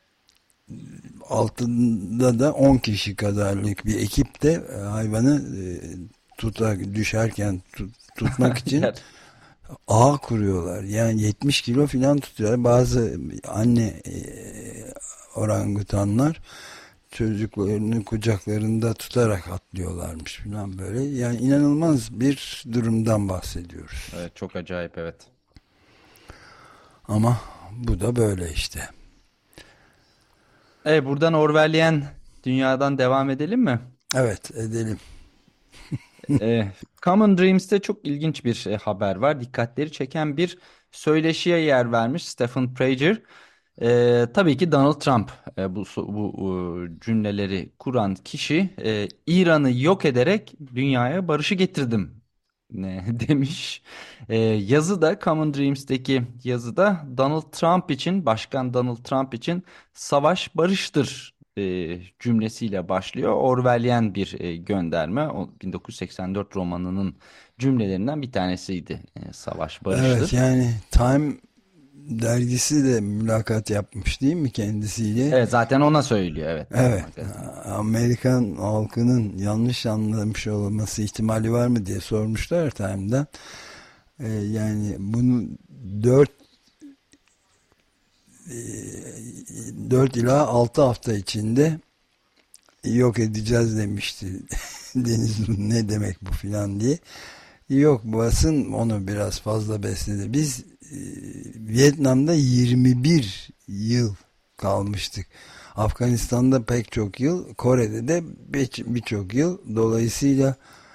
altında da on kişi kadarlık bir ekip de hayvanı tuta düşerken tut, tutmak için ağ kuruyorlar. Yani yetmiş kilo falan tutuyorlar. Bazı anne e, orangutanlar çocuklarını kucaklarında tutarak atlıyorlarmış falan böyle. Yani inanılmaz bir durumdan bahsediyoruz.
Evet, çok acayip, evet.
Ama bu da böyle işte.
Evet, buradan Orwellian dünyadan devam edelim mi?
Evet, edelim.
e, Common Dreams'te çok ilginç bir e, haber var. Dikkatleri çeken bir söyleşiye yer vermiş Stephen Prager. E, tabii ki Donald Trump e, bu, bu e, cümleleri kuran kişi e, İran'ı yok ederek dünyaya barışı getirdim ne demiş. E, yazıda Common Dreams'teki yazıda Donald Trump için, Başkan Donald Trump için savaş barıştır e, cümlesiyle başlıyor. Orwellian bir e, gönderme. O bin dokuz yüz seksen dört romanının cümlelerinden bir tanesiydi. E, savaş barıştır.
Evet, yani Time dergisi de mülakat yapmış değil mi kendisiyle?
Evet, zaten ona söylüyor. Evet.
Evet. Amerikan halkının yanlış anlamış olması ihtimali var mı diye sormuşlar Time'dan. Ee, yani bunu dört dört ila altı hafta içinde yok edeceğiz demişti. Deniz ne demek bu filan diye. Yok, basın onu biraz fazla besledi. Biz e, Vietnam'da yirmi bir yıl kalmıştık. Afganistan'da pek çok yıl, Kore'de de birçok yıl. Dolayısıyla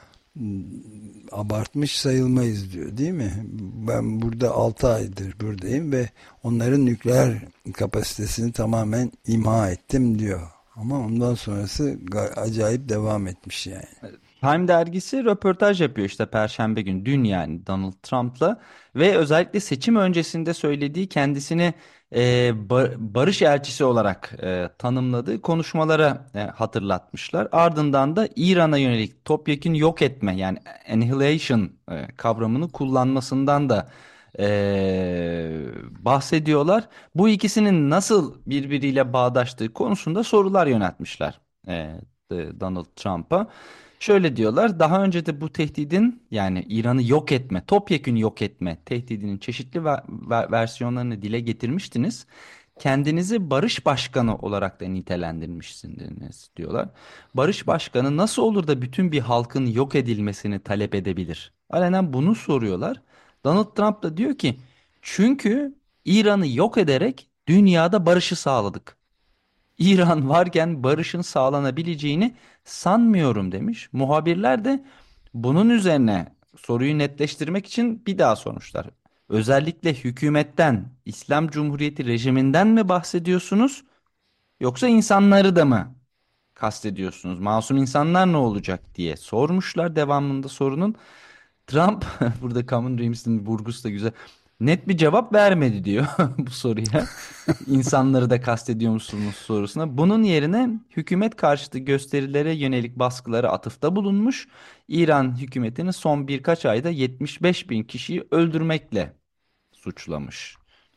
abartmış sayılmayız diyor, değil mi? Ben burada altı aydır buradayım ve onların nükleer kapasitesini tamamen imha ettim diyor. Ama ondan sonrası acayip devam etmiş yani.
Time dergisi röportaj yapıyor işte Perşembe günü, dün yani, Donald Trump'la ve özellikle seçim öncesinde söylediği, kendisini e, bar- barış elçisi olarak e, tanımladığı konuşmalara e, hatırlatmışlar. Ardından da İran'a yönelik topyekün yok etme, yani annihilation e, kavramını kullanmasından da e, bahsediyorlar. Bu ikisinin nasıl birbiriyle bağdaştığı konusunda sorular yöneltmişler e, Donald Trump'a. Şöyle diyorlar, daha önce de bu tehdidin, yani İran'ı yok etme, topyekün yok etme tehdidinin çeşitli ve- ve- versiyonlarını dile getirmiştiniz. Kendinizi barış başkanı olarak da nitelendirmişsiniz diyorlar. Barış başkanı nasıl olur da bütün bir halkın yok edilmesini talep edebilir? Alenen bunu soruyorlar. Donald Trump da diyor ki, çünkü İran'ı yok ederek dünyada barışı sağladık. İran varken barışın sağlanabileceğini sanmıyorum demiş. Muhabirler de bunun üzerine soruyu netleştirmek için bir daha sormuşlar. Özellikle hükümetten, İslam Cumhuriyeti rejiminden mi bahsediyorsunuz, yoksa insanları da mı kastediyorsunuz? Masum insanlar ne olacak diye sormuşlar devamında sorunun. Trump burada Common Dreams'in vurgusu da güzel. Net bir cevap vermedi diyor bu soruya. İnsanları da kastediyor musunuz sorusuna. Bunun yerine hükümet karşıtı gösterilere yönelik baskılara atıfta bulunmuş. İran hükümetini son birkaç ayda yetmiş beş bin kişiyi öldürmekle suçlamış.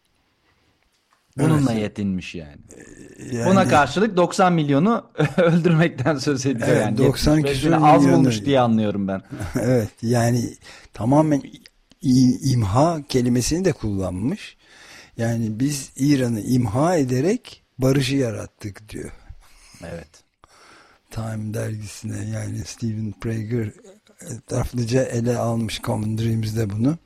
Bununla
Evet.
yetinmiş yani.
Yani,
Buna karşılık doksan milyonu öldürmekten söz ediyor
evet,
yani.
doksan
yetmiş beş
küsur
bini az
milyonu.
bulmuş diye anlıyorum ben.
Evet, yani tamamen i- imha kelimesini de kullanmış. Yani biz İran'ı imha ederek barışı yarattık diyor.
Evet.
Time dergisine, yani Stephen Prager etraflıca ele almış Common Dreams'de bunu.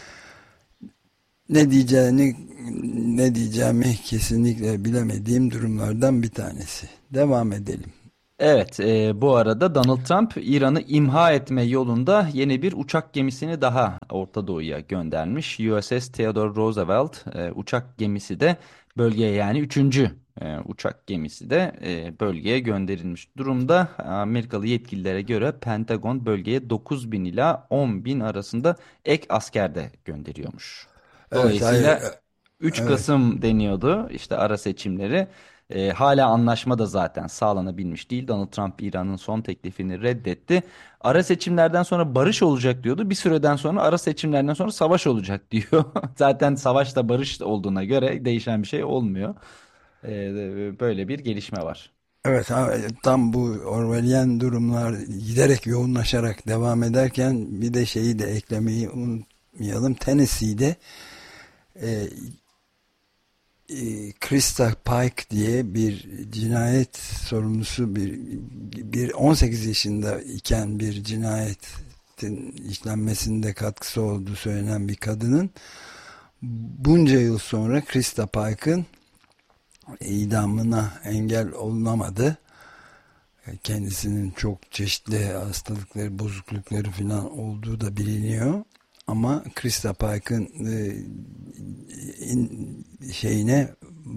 Ne diyeceğini ne diyeceğimi kesinlikle bilemediğim durumlardan bir tanesi. Devam edelim.
Evet, e, bu arada Donald Trump İran'ı imha etme yolunda yeni bir uçak gemisini daha Orta Doğu'ya göndermiş. U S S Theodore Roosevelt e, uçak gemisi de bölgeye, yani üçüncü e, uçak gemisi de e, bölgeye gönderilmiş durumda. Amerikalı yetkililere göre Pentagon bölgeye dokuz bin ila on bin arasında ek asker de gönderiyormuş.
Evet, hayır,
Dolayısıyla üç
evet.
Kasım deniyordu işte ara seçimleri. E, hala anlaşma da zaten sağlanabilmiş değil. Donald Trump İran'ın son teklifini reddetti. Ara seçimlerden sonra barış olacak diyordu. Bir süreden sonra ara seçimlerden sonra savaş olacak diyor. Zaten savaşla barış olduğuna göre değişen bir şey olmuyor. E, böyle bir gelişme var.
Evet, tam bu Orwellian durumlar giderek yoğunlaşarak devam ederken bir de şeyi de eklemeyi unutmayalım. Tennessee'de e, Krista Pike diye bir cinayet sorumlusu, bir, bir on sekiz yaşında iken bir cinayetin işlenmesinde katkısı olduğu söylenen bir kadının bunca yıl sonra Krista Pike'ın idamına engel olunamadı. Kendisinin çok çeşitli hastalıkları, bozuklukları falan olduğu da biliniyor. Ama Krista Pike'ın e, şeyine,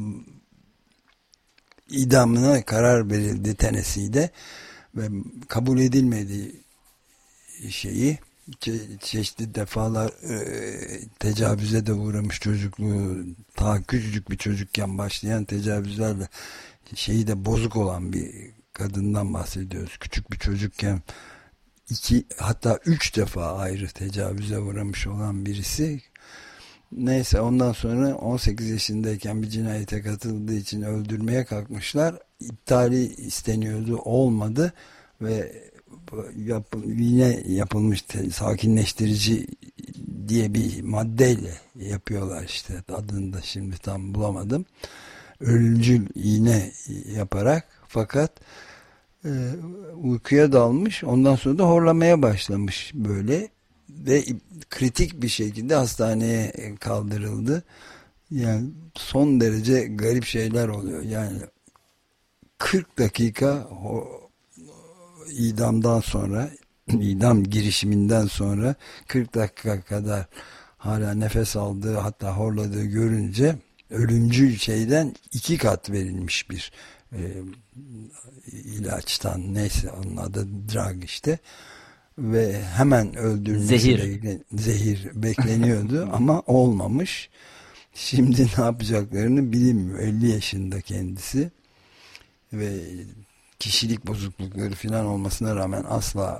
idamına karar verildi Tennessee'de ve kabul edilmediği şeyi, çe- çeşitli defalar e, tecavüze de uğramış, çocukluğu ta küçücük bir çocukken başlayan tecavüzlerle şeyi de bozuk olan bir kadından bahsediyoruz. Küçük bir çocukken iki, hatta üç defa ayrı tecavüze uğramış olan birisi. Neyse, ondan sonra on sekiz yaşındayken bir cinayete katıldığı için öldürmeye kalkmışlar. İptali isteniyordu, olmadı ve yap, yine yapılmış sakinleştirici diye bir maddeyle yapıyorlar işte, adını da şimdi tam bulamadım. Ölümcül iğne yaparak, fakat e, uykuya dalmış, ondan sonra da horlamaya başlamış böyle ve kritik bir şekilde hastaneye kaldırıldı. Yani son derece garip şeyler oluyor. Yani kırk dakika o idamdan sonra, idam girişiminden sonra kırk dakika kadar hala nefes aldığı, hatta horladığı görünce ölümcül şeyden iki kat verilmiş bir e, ilaçtan, neyse onun adı drug işte, ve hemen öldürülmesi
zehir,
beklen, zehir bekleniyordu ama olmamış. Şimdi ne yapacaklarını bilinmiyor. elli yaşında kendisi ve kişilik bozuklukları falan olmasına rağmen asla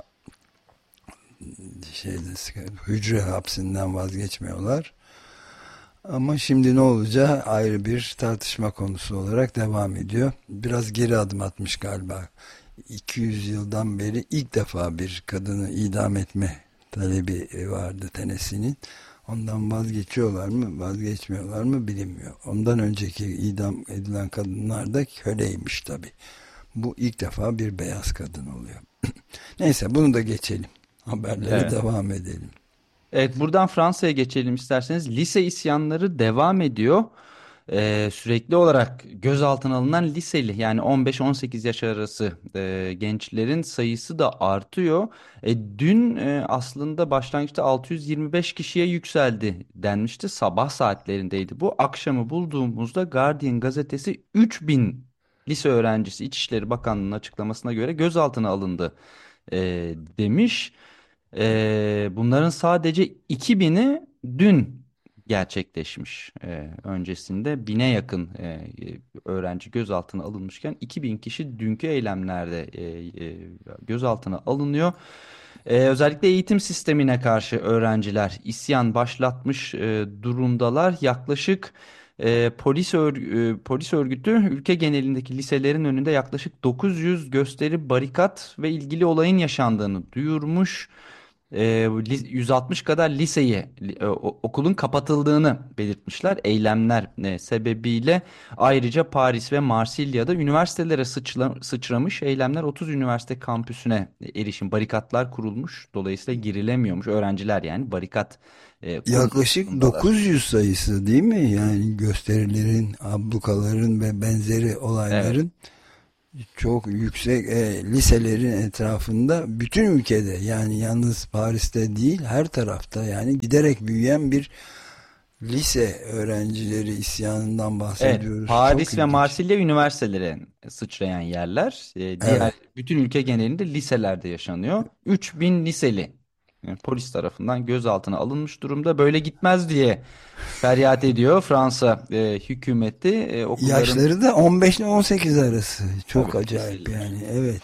şeyde, hücre hapsinden vazgeçmiyorlar. Ama şimdi ne olacağı ayrı bir tartışma konusu olarak devam ediyor. Biraz geri adım atmış galiba. iki yüz yıldan beri ilk defa bir kadını idam etme talebi vardı Tennessee'nin. Ondan vazgeçiyorlar mı, vazgeçmiyorlar mı bilinmiyor. Ondan önceki idam edilen kadınlar da köleymiş tabii. Bu ilk defa bir beyaz kadın oluyor. Neyse, bunu da geçelim. Haberlere
evet.
devam edelim.
Evet, buradan Fransa'ya geçelim isterseniz. Lise isyanları devam ediyor. Ee, sürekli olarak gözaltına alınan liseli, yani on beş on sekiz yaş arası e, gençlerin sayısı da artıyor. E, dün e, aslında başlangıçta altı yüz yirmi beş kişiye yükseldi denmişti. Sabah saatlerindeydi bu. Akşamı bulduğumuzda Guardian gazetesi üç bin lise öğrencisi, İçişleri Bakanlığı'nın açıklamasına göre gözaltına alındı e, demiş. Ee, bunların sadece iki bini dün gerçekleşmiş. Ee, öncesinde bine yakın e, öğrenci gözaltına alınmışken iki bin kişi dünkü eylemlerde e, e, gözaltına alınıyor. Ee, özellikle eğitim sistemine karşı öğrenciler isyan başlatmış e, durumdalar. Yaklaşık e, polis ör- e, polis örgütü ülke genelindeki liselerin önünde yaklaşık dokuz yüz gösteri, barikat ve ilgili olayın yaşandığını duyurmuş. E, yüz altmış kadar liseyi, e, okulun kapatıldığını belirtmişler eylemler e, sebebiyle. Ayrıca Paris ve Marsilya'da üniversitelere sıçra, sıçramış eylemler, otuz üniversite kampüsüne erişim, barikatlar kurulmuş, dolayısıyla girilemiyormuş, öğrenciler yani barikat e,
yaklaşık dokuz yüz sayısı değil mi? Yani gösterilerin, ablukaların ve benzeri olayların evet. Çok yüksek e, liselerin etrafında, bütün ülkede, yani yalnız Paris'te değil, her tarafta, yani giderek büyüyen bir lise öğrencileri isyanından bahsediyoruz.
Evet, Paris
Çok
ve
ilginç.
Marsilya üniversitelere sıçrayan yerler. E, diğer
evet.
bütün ülke genelinde liselerde yaşanıyor. üç bin liseli yani polis tarafından gözaltına alınmış durumda. Böyle gitmez diye feryat ediyor Fransa e, hükümeti. E, okulların...
Yaşları da on beş ile on sekiz arası. Çok
Tabii,
acayip
liseler.
yani. Evet.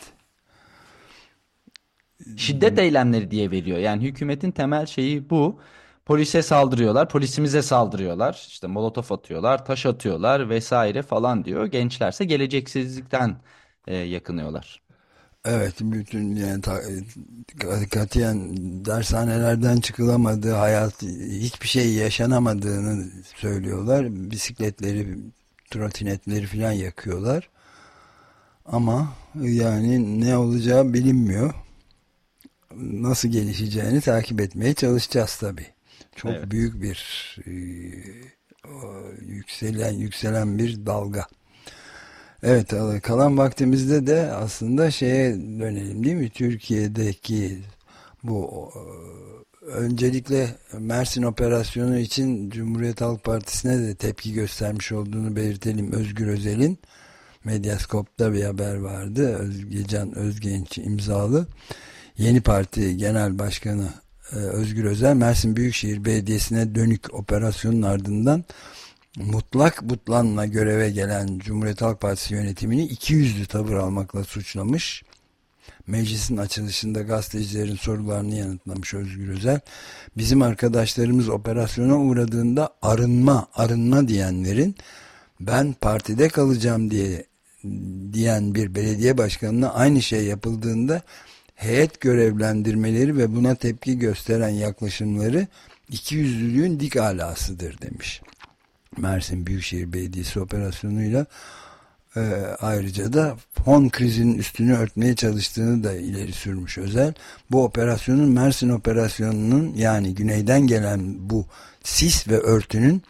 Şiddet eylemleri diye veriyor. Yani hükümetin temel şeyi bu. Polise saldırıyorlar, polisimize saldırıyorlar. İşte molotof atıyorlar, taş atıyorlar vesaire falan diyor. Gençlerse geleceksizlikten e, yakınıyorlar.
Evet, bütün yani ta, katiyen dershanelerden çıkılamadığı, hayat, hiçbir şey yaşanamadığını söylüyorlar. Bisikletleri, trotinetleri falan yakıyorlar. Ama yani ne olacağı bilinmiyor. Nasıl gelişeceğini takip etmeye çalışacağız tabii. Çok evet. büyük bir e, yükselen yükselen bir dalga. Evet, kalan vaktimizde de aslında şeye dönelim değil mi? Türkiye'deki bu öncelikle Mersin operasyonu için Cumhuriyet Halk Partisi'ne de tepki göstermiş olduğunu belirtelim. Özgür Özel'in Medyaskop'ta bir haber vardı. Özgecan Özgenç imzalı. Yeni Parti Genel Başkanı Özgür Özel, Mersin Büyükşehir Belediyesi'ne dönük operasyonun ardından mutlak butlanla göreve gelen Cumhuriyet Halk Partisi yönetimini ikiyüzlü tavır almakla suçlamış. Meclisin açılışında gazetecilerin sorularını yanıtlamış Özgür Özel. Bizim arkadaşlarımız operasyona uğradığında arınma, arınma diyenlerin ben partide kalacağım diye diyen bir belediye başkanına aynı şey yapıldığında heyet görevlendirmeleri ve buna tepki gösteren yaklaşımları ikiyüzlülüğün dik alasıdır demiş. Mersin Büyükşehir Belediyesi operasyonuyla e, ayrıca da fon krizinin üstünü örtmeye çalıştığını da ileri sürmüş Özel. Bu operasyonun Mersin operasyonunun, yani güneyden gelen bu sis ve örtünün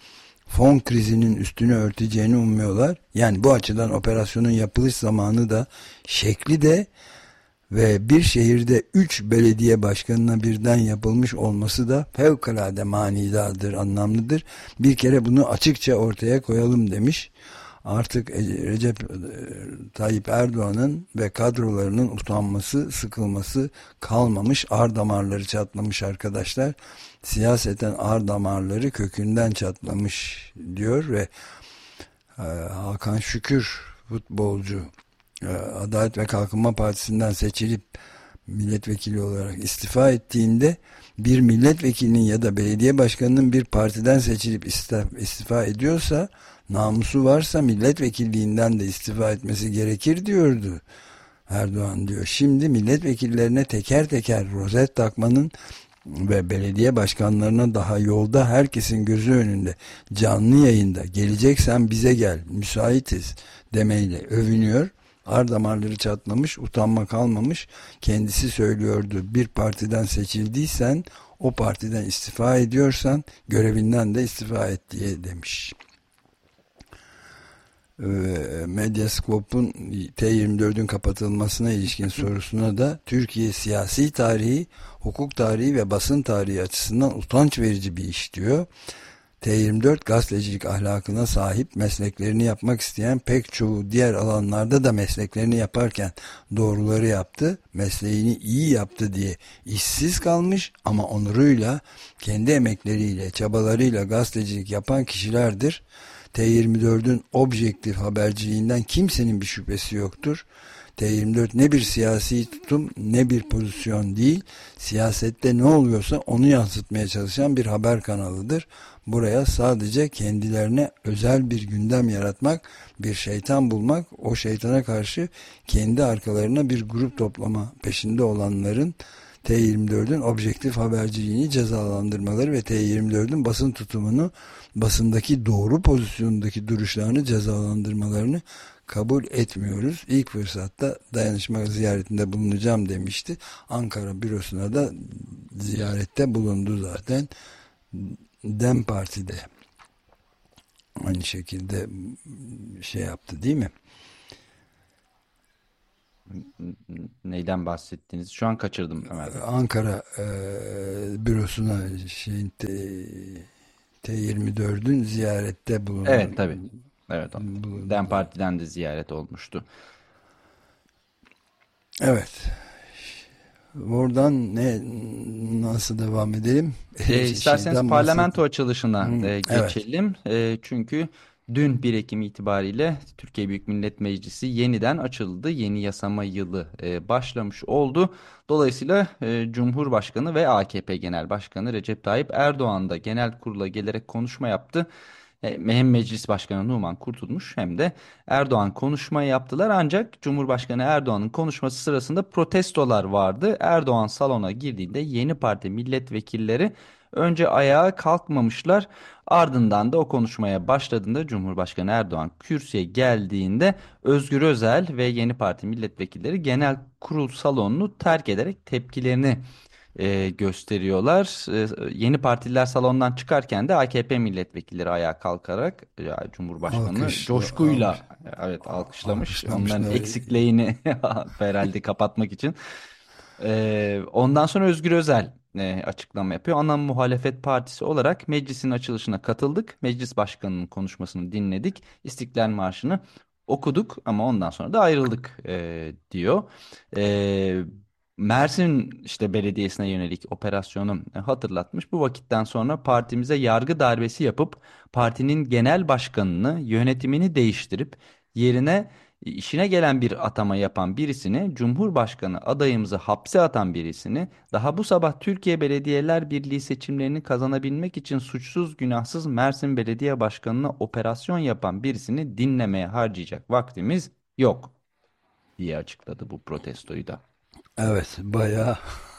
fon krizinin üstünü örteceğini umuyorlar. Yani bu açıdan operasyonun yapılış zamanı da şekli de ve bir şehirde üç belediye başkanına birden yapılmış olması da fevkalade manidardır, anlamlıdır. Bir kere bunu açıkça ortaya koyalım demiş. Artık Recep Tayyip Erdoğan'ın ve kadrolarının utanması, sıkılması kalmamış. Ar damarları çatlamış arkadaşlar. Siyaseten ar damarları kökünden çatlamış diyor ve Hakan Şükür futbolcu Adalet ve Kalkınma Partisi'nden seçilip milletvekili olarak istifa ettiğinde bir milletvekilinin ya da belediye başkanının bir partiden seçilip istifa ediyorsa, namusu varsa milletvekilliğinden de istifa etmesi gerekir diyordu Erdoğan diyor. Şimdi milletvekillerine teker teker rozet takmanın ve belediye başkanlarına daha yolda, herkesin gözü önünde canlı yayında geleceksen bize gel, müsaitiz demeyle övünüyor. Ar damarları çatlamış, utanma kalmamış. Kendisi söylüyordu, bir partiden seçildiysen, o partiden istifa ediyorsan görevinden de istifa et diye demiş. Medyascope'un T yirmi dördün kapatılmasına ilişkin sorusuna da Türkiye siyasi tarihi, hukuk tarihi ve basın tarihi açısından utanç verici bir iş diyor. T yirmi dört gazetecilik ahlakına sahip, mesleklerini yapmak isteyen pek çoğu diğer alanlarda da mesleklerini yaparken doğruları yaptı, mesleğini iyi yaptı diye işsiz kalmış ama onuruyla, kendi emekleriyle, çabalarıyla gazetecilik yapan kişilerdir. T yirmi dördün objektif haberciliğinden kimsenin bir şüphesi yoktur. T yirmi dört ne bir siyasi tutum ne bir pozisyon değil, siyasette ne oluyorsa onu yansıtmaya çalışan bir haber kanalıdır. Buraya sadece kendilerine özel bir gündem yaratmak, bir şeytan bulmak, o şeytana karşı kendi arkalarına bir grup toplama peşinde olanların T yirmi dördün objektif haberciliğini cezalandırmaları ve T yirmi dördün basın tutumunu, basındaki doğru pozisyondaki duruşlarını cezalandırmalarını kabul etmiyoruz. İlk fırsatta dayanışma ziyaretinde bulunacağım demişti. Ankara bürosuna da ziyarette bulundu zaten. DEM Parti'de aynı şekilde şey yaptı değil mi?
Neyden bahsettiniz? Şu an kaçırdım Ömer Bey.
Ankara e, bürosuna şeyin T yirmi dördün ziyarette bulundu.
Evet tabii. Evet. DEM Parti'den de ziyaret olmuştu.
Evet. Oradan ne nasıl devam edelim?
E, isterseniz
Şeyden
parlamento
bahsedeyim.
açılışına
Hmm,
e, geçelim. Evet. E, çünkü dün bir Ekim itibariyle Türkiye Büyük Millet Meclisi yeniden açıldı. Yeni yasama yılı e, başlamış oldu. Dolayısıyla e, Cumhurbaşkanı ve A K P Genel Başkanı Recep Tayyip Erdoğan da genel kurula gelerek konuşma yaptı. Hem Meclis Başkanı Numan Kurtulmuş hem de Erdoğan konuşmayı yaptılar. Ancak Cumhurbaşkanı Erdoğan'ın konuşması sırasında protestolar vardı. Erdoğan salona girdiğinde yeni parti milletvekilleri önce ayağa kalkmamışlar. Ardından da o konuşmaya başladığında Cumhurbaşkanı Erdoğan kürsüye geldiğinde Özgür Özel ve yeni parti milletvekilleri genel kurul salonunu terk ederek tepkilerini e, gösteriyorlar. E, yeni partililer salondan çıkarken de A K P milletvekilleri ayağa kalkarak ya, Cumhurbaşkanı
Alkış,
coşkuyla
alkış.
evet alkışlamış.
Alkışlamışlar.
Onların eksikliğini herhalde kapatmak için. E, ondan sonra Özgür Özel e, açıklama yapıyor. Ana muhalefet partisi olarak meclisin açılışına katıldık. Meclis başkanının konuşmasını dinledik. İstiklal Marşı'nı okuduk ama ondan sonra da ayrıldık e, diyor. E, Mersin işte belediyesine yönelik operasyonu e, hatırlatmış. Bu vakitten sonra partimize yargı darbesi yapıp partinin genel başkanını, yönetimini değiştirip yerine e, işine gelen bir atama yapan birisini, Cumhurbaşkanı adayımızı hapse atan birisini, daha bu sabah Türkiye Belediyeler Birliği seçimlerini kazanabilmek için suçsuz günahsız Mersin Belediye Başkanı'na operasyon yapan birisini dinlemeye harcayacak vaktimiz yok diye açıkladı bu protestoyu da.
Evet, bayağı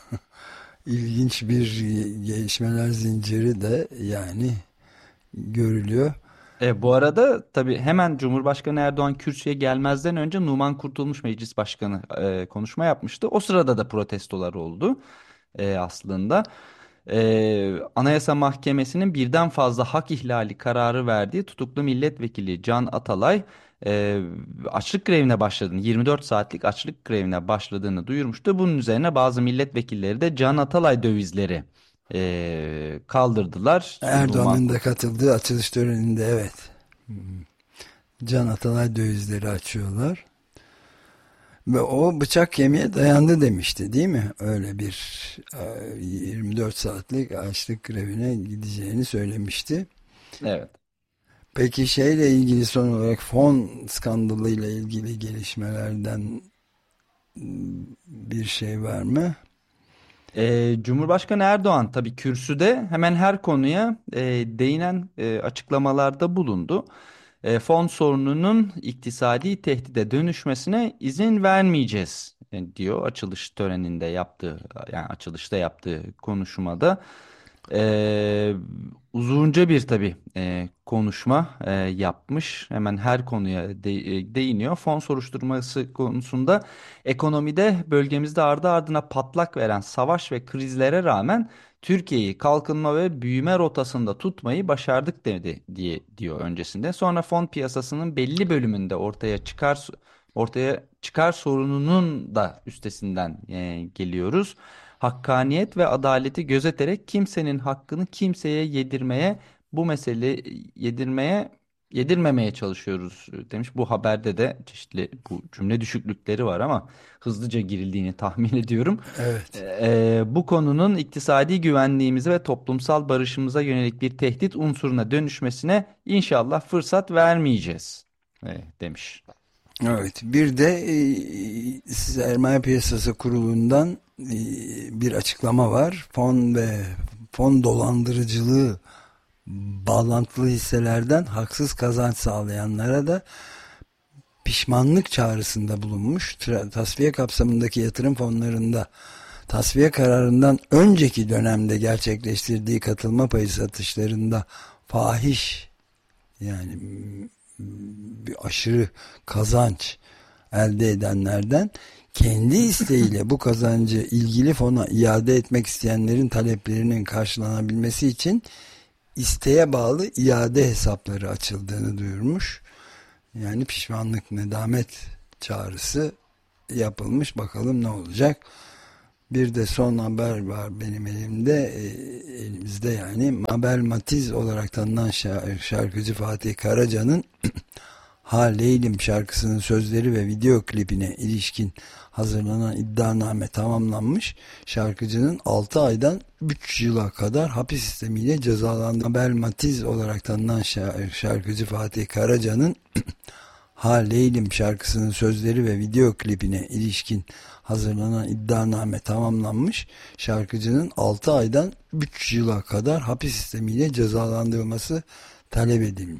ilginç bir gelişmeler zinciri de yani görülüyor.
E, bu arada tabii hemen Cumhurbaşkanı Erdoğan kürsüye gelmezden önce Numan Kurtulmuş Meclis Başkanı e, konuşma yapmıştı. O sırada da protestolar oldu e, aslında. Ee, Anayasa Mahkemesi'nin birden fazla hak ihlali kararı verdiği tutuklu milletvekili Can Atalay e, açlık grevine başladığını, yirmi dört saatlik açlık grevine başladığını duyurmuştu. Bunun üzerine bazı milletvekilleri de Can Atalay dövizleri e, kaldırdılar.
Erdoğan'ın da katıldığı açılış töreninde, evet. Can Atalay dövizleri açıyorlar. Ve o bıçak kemiğe dayandı demişti, değil mi? Öyle bir yirmi dört saatlik açlık grevine gideceğini söylemişti.
Evet.
Peki şeyle ilgili, son olarak fon skandalıyla ilgili gelişmelerden bir şey var mı?
Ee, Cumhurbaşkanı Erdoğan tabii kürsüde hemen her konuya e, değinen e, açıklamalarda bulundu. E, fon sorununun iktisadi tehdide dönüşmesine izin vermeyeceğiz e, diyor açılış töreninde yaptığı, yani açılışta yaptığı konuşmada. E, Uzunca bir tabii e, konuşma e, yapmış. Hemen her konuya de, e, değiniyor. Fon soruşturması konusunda ekonomide bölgemizde ardı ardına patlak veren savaş ve krizlere rağmen Türkiye'yi kalkınma ve büyüme rotasında tutmayı başardık dedi diye diyor öncesinde. Sonra fon piyasasının belli bölümünde ortaya çıkar ortaya çıkar sorununun da üstesinden e, geliyoruz. Hakkaniyet ve adaleti gözeterek kimsenin hakkını kimseye yedirmeye, bu mesele yedirmeye yedirmemeye çalışıyoruz demiş. Bu haberde de çeşitli bu cümle düşüklükleri var ama hızlıca girildiğini tahmin ediyorum.
Evet.
Ee, bu konunun iktisadi güvenliğimize ve toplumsal barışımıza yönelik bir tehdit unsuruna dönüşmesine inşallah fırsat vermeyeceğiz e, demiş.
Evet, bir de e, Sermaye Piyasası Kurulu'ndan e, bir açıklama var. Fon ve fon dolandırıcılığı bağlantılı hisselerden haksız kazanç sağlayanlara da pişmanlık çağrısında bulunmuş. Tasfiye kapsamındaki yatırım fonlarında tasfiye kararından önceki dönemde gerçekleştirdiği katılma payı satışlarında fahiş, yani bir aşırı kazanç elde edenlerden kendi isteğiyle bu kazancı ilgili fona iade etmek isteyenlerin taleplerinin karşılanabilmesi için isteğe bağlı iade hesapları açıldığını duyurmuş. Yani pişmanlık, nedamet çağrısı yapılmış. Bakalım ne olacak. Bir de son haber var benim elimde, e, elimizde yani. Mabel Matiz olarak tanınan şarkıcı Fatih Karaca'nın Ha Leylim şarkısının sözleri ve video klibine ilişkin hazırlanan iddianame tamamlanmış. Şarkıcının altı aydan üç yıla kadar hapis sistemiyle cezalandı. Mabel Matiz olarak tanınan şarkıcı Fatih Karaca'nın Ha Leylim şarkısının sözleri ve video klibine ilişkin hazırlanan iddianame tamamlanmış. Şarkıcının altı aydan üç yıla kadar hapis sistemiyle cezalandırılması talep edilmiş.